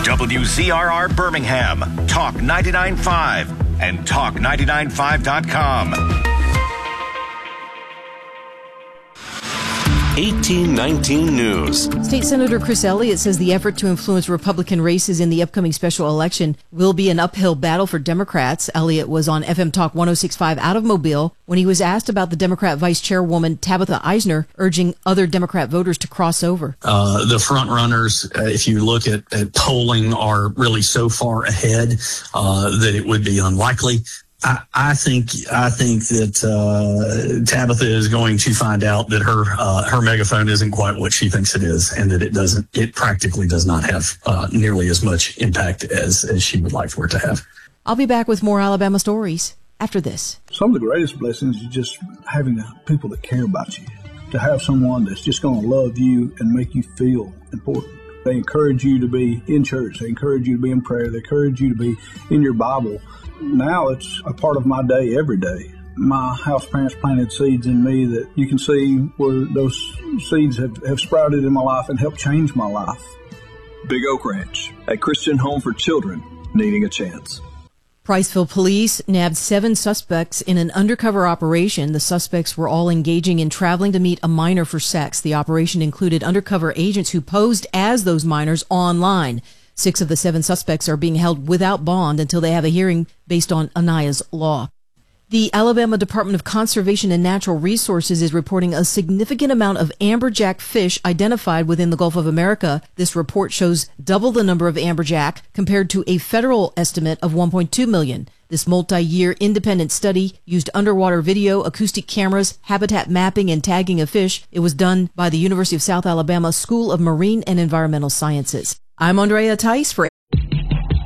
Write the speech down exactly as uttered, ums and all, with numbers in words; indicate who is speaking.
Speaker 1: W Z R R Birmingham, Talk ninety-nine point five, and talk ninety-nine five dot com.
Speaker 2: eighteen nineteen News.
Speaker 3: State Senator Chris Elliott says the effort to influence Republican races in the upcoming special election will be an uphill battle for Democrats. Elliott was on F M Talk one oh six point five out of Mobile when he was asked about the Democrat Vice Chairwoman Tabitha Eisner urging other Democrat voters to cross over.
Speaker 4: Uh, the front runners, uh, if you look at, at polling, are really so far ahead uh, that it would be unlikely. I, I think I think that uh, Tabitha is going to find out that her uh, her megaphone isn't quite what she thinks it is, and that it doesn't. It practically does not have uh, nearly as much impact as as she would like for it to have.
Speaker 3: I'll be back with more Alabama stories after this.
Speaker 5: Some of the greatest blessings is just having people that care about you. To have someone that's just going to love you and make you feel important. They encourage you to be in church. They encourage you to be in prayer. They encourage you to be in your Bible. Now it's a part of my day every day. My house parents planted seeds in me that you can see where those seeds have, have sprouted in my life and helped change my life.
Speaker 6: Big Oak Ranch, a Christian home for children needing a chance.
Speaker 3: Priceville police nabbed seven suspects in an undercover operation. The suspects were all engaging in traveling to meet a minor for sex. The operation included undercover agents who posed as those minors online. Six of the seven suspects are being held without bond until they have a hearing based on Anaya's law. The Alabama Department of Conservation and Natural Resources is reporting a significant amount of amberjack fish identified within the Gulf of America. This report shows double the number of amberjack compared to a federal estimate of one point two million. This multi-year independent study used underwater video, acoustic cameras, habitat mapping, and tagging of fish. It was done by the University of South Alabama School of Marine and Environmental Sciences. I'm Andrea Tice for